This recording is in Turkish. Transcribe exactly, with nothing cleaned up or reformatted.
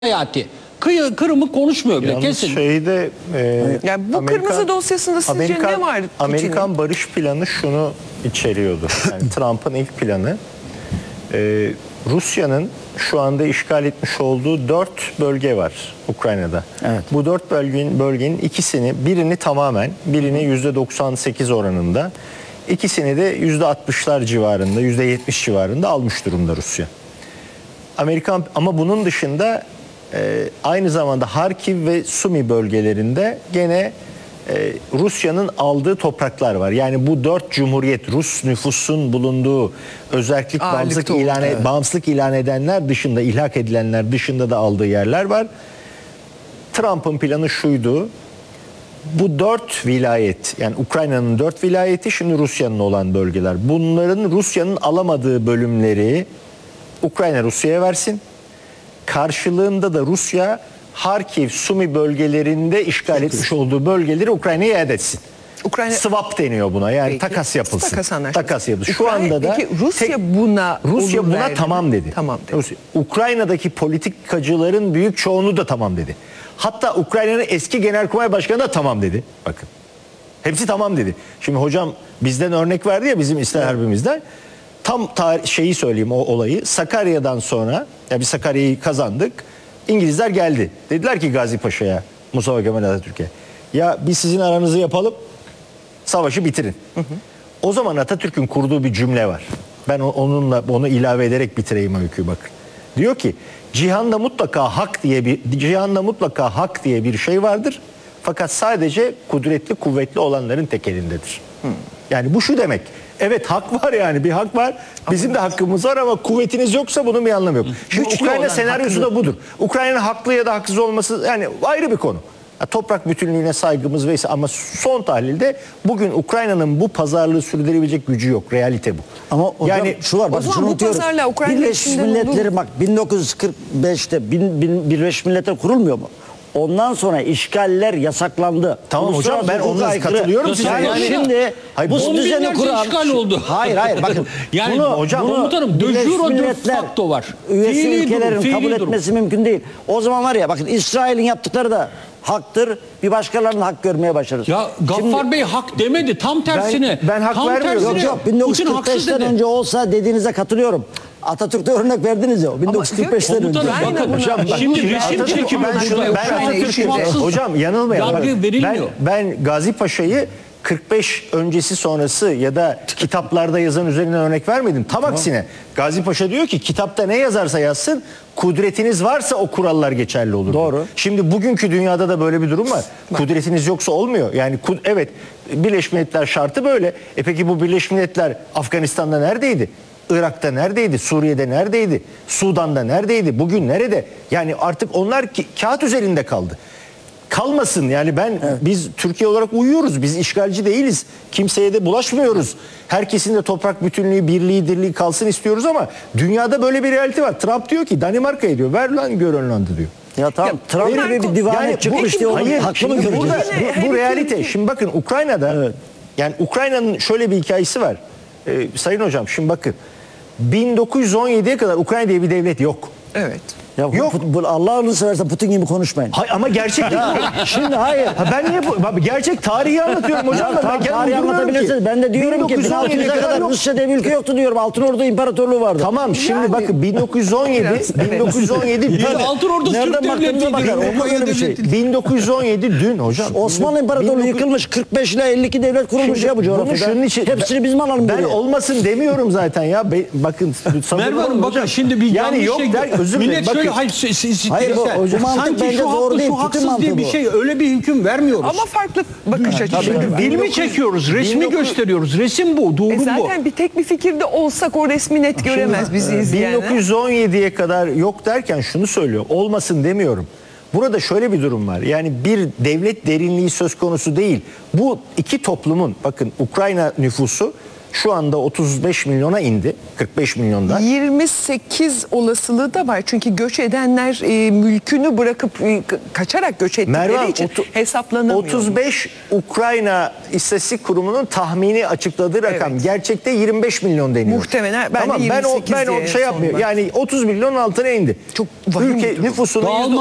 hayati. Kıyı, Kırım'ı konuşmuyor bile. Yalnız Kesin. Şeyde, e, Yani bu Amerikan, kırmızı dosyasında sizce Amerikan, ne var? Amerikan barış planı şunu içeriyordu. Yani Trump'ın ilk planı e, Rusya'nın şu anda işgal etmiş olduğu dört bölge var Ukrayna'da. Evet. Bu dört bölgenin, bölgenin ikisini, birini tamamen, birini yüzde doksan sekiz oranında, ikisini de yüzde altmışlar civarında, yüzde yetmiş civarında almış durumda Rusya. Amerikan ama bunun dışında e, aynı zamanda Harkiv ve Sumi bölgelerinde gene e, Rusya'nın aldığı topraklar var. Yani bu dört cumhuriyet, Rus nüfusun bulunduğu özellik bağımsızlık ilan, evet. bağımsızlık ilan edenler dışında, ilhak edilenler dışında da aldığı yerler var. Trump'ın planı şuydu. Bu dört vilayet, yani Ukrayna'nın dört vilayeti şimdi Rusya'nın olan bölgeler. Bunların Rusya'nın alamadığı bölümleri Ukrayna Rusya'ya versin. Karşılığında da Rusya Harkiv, Sumi bölgelerinde işgal etmiş olduğu bölgeleri Ukrayna'ya iade etsin. Ukrayna swap deniyor buna. Yani peki, takas yapılsın. Takas, takas yapılsın. Şu Ukrayna, anda da peki, Rusya tek, buna Rusya buna verdi tamam mi? dedi. Tamam dedi. Rusya, Ukrayna'daki politikacıların büyük çoğunluğu da tamam dedi. Hatta Ukrayna'nın eski Genelkurmay Başkanı da tamam dedi. Bakın. Hepsi tamam dedi. Şimdi hocam bizden örnek verdi ya bizim İslam Harbimizden. Tam tarih, şeyi söyleyeyim o olayı. Sakarya'dan sonra, ya biz Sakarya'yı kazandık. İngilizler geldi. Dediler ki Gazi Paşa'ya, Mustafa Kemal Atatürk'e. Ya biz sizin aranızı yapalım, savaşı bitirin. Hı hı. O zaman Atatürk'ün kurduğu bir cümle var. Ben onunla onu ilave ederek bitireyim öyküyü bakın. Diyor ki cihanda mutlaka hak diye bir cihanda mutlaka hak diye bir şey vardır. Fakat sadece kudretli, kuvvetli olanların tek elindedir. Hı. Yani bu şu demek. Evet hak var, yani bir hak var. Bizim de hakkımız var ama kuvvetiniz yoksa bunun bir anlamı yok. Şimdi güçlü Ukrayna senaryosu hakkını... da budur. Ukrayna'nın haklı ya da haksız olması yani ayrı bir konu. Ya toprak bütünlüğüne saygımız vesaire ama son tahlilde bugün Ukrayna'nın bu pazarlığı sürdürebilecek gücü yok. Realite bu. Ama hocam, yani şu var bak şunu unutuyoruz. Birleşmiş Milletleri bak bin dokuz yüz kırk beşte bin, bin, Birleşmiş Milletler kurulmuyor mu? Ondan sonra işgaller yasaklandı. Tamam hocam, ben ona katılıyorum size. Yani, yani şimdi hayır, bu düzeni kuran işgal oldu. Hayır hayır bakın. Yani bunu, hocam bunu komutanım de jure de facto var. Üyesi Fiili ülkelerin durum, kabul durum. etmesi mümkün değil. O zaman var ya bakın İsrail'in yaptıkları da haktır. Bir başkalarının hak görmeye başlarız. Ya Gaffar Şimdi, Bey hak demedi. Tam tersine. Ben, ben hak tam vermiyorum. Yok yok bin dokuz yüz kırk beşten önce olsa dediğinize katılıyorum. Atatürk'te örnek verdiniz ya bin dokuz yüz kırk beşten önce. Bakın hocam şimdi resim çekimi ben şunu ben Atatürk'ü hocam yanılmayalım. Ben ben Gazi Paşa'yı kırk beş öncesi sonrası ya da kitaplarda yazan üzerinden örnek vermedim. Tam tamam. Aksine Gazi Paşa diyor ki kitapta ne yazarsa yazsın kudretiniz varsa o kurallar geçerli olur. Doğru. Şimdi bugünkü dünyada da böyle bir durum var. Kudretiniz yoksa olmuyor. Yani evet Birleşmiş Milletler şartı böyle. E peki bu Birleşmiş Milletler Afganistan'da neredeydi? Irak'ta neredeydi? Suriye'de neredeydi? Sudan'da neredeydi? Bugün nerede? Yani artık onlar ki, kağıt üzerinde kaldı. Kalmasın yani ben evet. Biz Türkiye olarak uyuyoruz. Biz işgalci değiliz. Kimseye de bulaşmıyoruz. Herkesin de toprak bütünlüğü, birliği, dirliği kalsın istiyoruz ama dünyada böyle bir realite var. Trump diyor ki Danimarka'ya diyor ver lan Grönland'ı diyor. Ya tamam Trump gibi bir divane yani çıkmış diye hayır, haklı mı burada, göreceğiz? bu, bu realite. Şimdi bakın Ukrayna'da evet. Yani Ukrayna'nın şöyle bir hikayesi var. Ee, Sayın hocam şimdi bakın bin dokuz yüz on yediye kadar Ukrayna diye bir devlet yok. Evet. Ya yok. Allah'ını seversen Putin gibi konuşmayın. Hayır ama gerçek değil. Şimdi hayır. Ha ben niye bu? Gerçek tarihi anlatıyorum hocam. Ya, ben tarihi anlatabilirsiniz. Ben de diyorum ki bin altı yüze kadar yok. Rusya diye bir ülke yoktu diyorum. Altın Ordu İmparatorluğu vardı. Tamam şimdi yani, bakın bin dokuz yüz on yedi bin dokuz yüz on yedi Altın Ordu Türk Devleti'ydi. Bir şey. bin dokuz yüz on yedi dün hocam. Osmanlı İmparatorluğu yıkılmış. kırk beş ile elli iki devlet kurulmuş ya bu coğrafyada. Hepsini biz mi alalım buraya? Ben olmasın demiyorum zaten ya. Bakın Merve Hanım bakın şimdi bir yani yok der özür dilerim. Bakın hayır bu hocam sanki şu haklı şu haksız diye bir şey öyle bir hüküm vermiyoruz. Ama farklı bakış açısı. Filmi çekiyoruz, resmi gösteriyoruz. Resim bu, doğru e bu. Zaten bir tek bir fikirde olsak o resmi net göremez bizi izleyenler. bin dokuz yüz on yediye kadar yok derken şunu söylüyor. Olmasın demiyorum. Burada şöyle bir durum var. Yani bir devlet derinliği söz konusu değil. Bu iki toplumun bakın Ukrayna nüfusu şu anda otuz beş milyona indi. kırk beş milyondan. yirmi sekiz olasılığı da var. Çünkü göç edenler e, mülkünü bırakıp e, kaçarak göç ettikleri Merve, için otu- hesaplanamıyor. otuz beş Ukrayna İstatistik Kurumu'nun tahmini açıkladığı rakam. Evet. Gerçekte yirmi beş milyon deniyor. Muhtemelen. Ben de tamam, ben o yirmi sekiz ben o diye şey yapmıyorum. son Yani otuz milyonun altına indi. Çok vahim bir Ülke durum. nüfusunun Dağılma